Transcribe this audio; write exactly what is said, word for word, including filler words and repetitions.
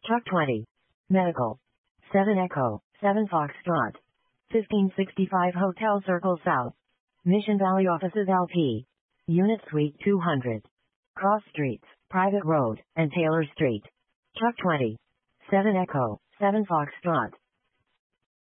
Truck twenty. Medical. seven Echo, seven Foxtrot. fifteen sixty-five Hotel Circle South. Mission Valley Offices L P. Unit Suite two hundred. Cross Streets, Private Road, and Taylor Street. Truck twenty. seven Echo, seven Foxtrot.